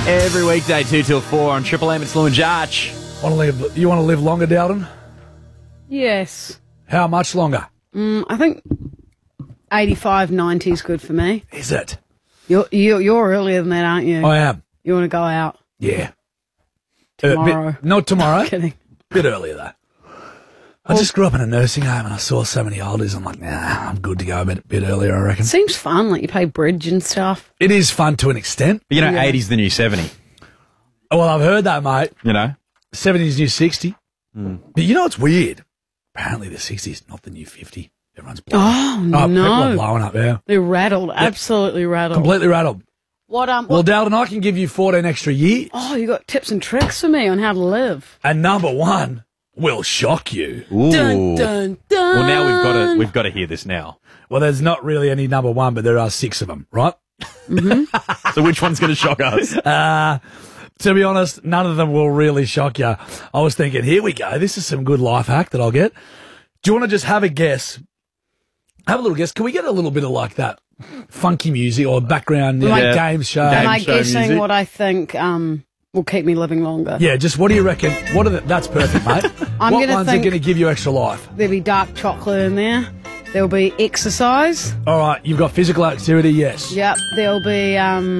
Every weekday, 2 till 4 on Triple M. It's Lou and Jarch. You want to live longer, Dowden? Yes. How much longer? I think 85, 90 is good for me. Is it? You're earlier than that, aren't you? I am. You want to go out? Yeah. Tomorrow. Not tomorrow. Kidding. Bit earlier, though. I just grew up in a nursing home and I saw so many oldies. I'm like, nah, I'm good to go a bit earlier, I reckon. Seems fun, like you play bridge and stuff. It is fun to an extent. But 80's the new 70. Well, I've heard that, mate. 70's new 60. But you know what's weird? Apparently the 60 is not the new 50. Everyone's blowing. Oh, People are no. blowing up, yeah. They're rattled. Yep. Absolutely rattled. Completely rattled. What? Well, Dowden, I can give you 14 extra years. Oh, you got tips and tricks for me on how to live. And number one will shock you. Ooh. Dun, dun, dun. Well, now we've got to hear this now. Well, there's not really any number one, but there are 6 of them, right? So which one's going to shock us? To be honest, none of them will really shock you. I was thinking, here we go. This is some good life hack that I'll get. Do you want to just have a guess? Have a little guess. Can we get a little bit of like that funky music or background game show? Am I show guessing music. what I think will keep me living longer? Yeah, just what do you reckon? That's perfect, mate. I'm what gonna ones are think- going to give you extra life? There'll be dark chocolate in there. There'll be exercise. All right, you've got physical activity, yes. Yep. There'll be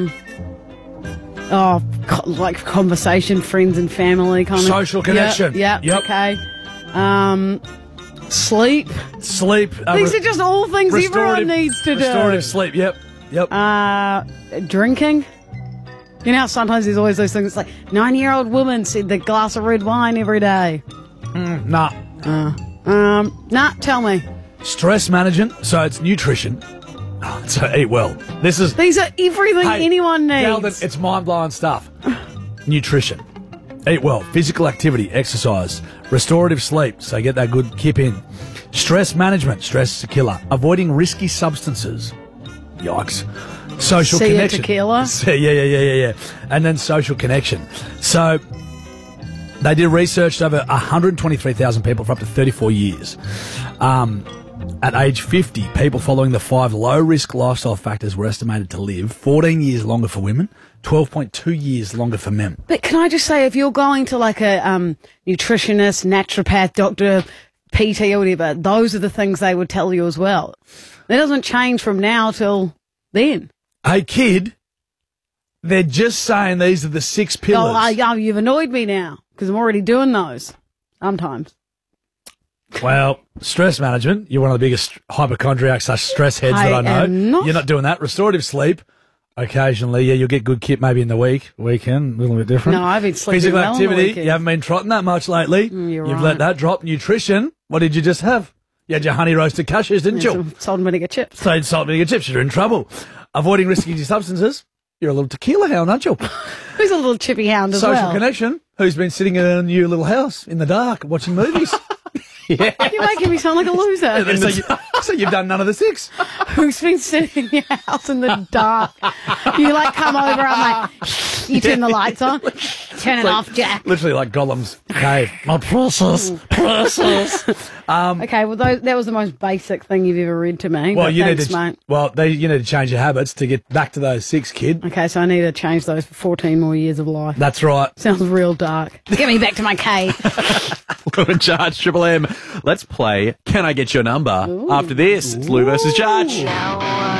like conversation, friends and family kind of Social connection. Yep. Yep. Okay. Sleep. Sleep. These are just all things everyone needs to do. Restorative sleep, yep. Drinking. You know how sometimes there's always those things like 90-year-old woman said the glass of red wine every day. Nah. Tell me. Stress management, so it's nutrition. So eat well. These are everything anyone needs. Sheldon, it's mind-blowing stuff. Nutrition. Eat well. Physical activity, exercise. Restorative sleep, so get that good kip in. Stress management, stress is a killer. Avoiding risky substances. Yikes. Social connection. Tequila. Yeah. And then social connection. So they did research to over 123,000 people for up to 34 years. At age 50, people following the 5 low-risk lifestyle factors were estimated to live 14 years longer for women, 12.2 years longer for men. But can I just say, if you're going to like a nutritionist, naturopath, doctor, PT or whatever, those are the things they would tell you as well. It doesn't change from now till then. Hey, kid, they're just saying these are the 6 pillars. You've annoyed me now because I'm already doing those sometimes. Well, stress management, you're one of the biggest hypochondriacs / stress heads that I know. Not. You're not doing that. Restorative sleep, occasionally, yeah, you'll get good kip maybe in the weekend, a little bit different. No, I've been sleeping Physical well on the activity, weekend. you haven't been trotting that much lately. You're You've right. let that drop. Nutrition, what did you just have? You had your honey roasted cashews, didn't you? Some salt and vinegar chips. So salt and vinegar chips, you're in trouble. Avoiding risky substances, you're a little tequila hound, aren't you? Who's a little chippy hound as Social well? connection, who's been sitting in a new little house in the dark watching movies. You're making me sound like a loser. So you've done none of the 6. Who's been sitting in your house in the dark? You like come over, I'm like, you turn the lights on, turn it off, Jack. Literally like Gollum's cave. My precious. Okay, well, that was the most basic thing you've ever read to me. Well, but you thanks, need to. mate. Well, you need to change your habits to get back to those 6, kid. Okay, so I need to change those for 14 more years of life. That's right. Sounds real dark. Get me back to my cave. Lou and Jarch, Triple M. Let's play Can I Get Your Number? After this, it's Lou versus Jarch.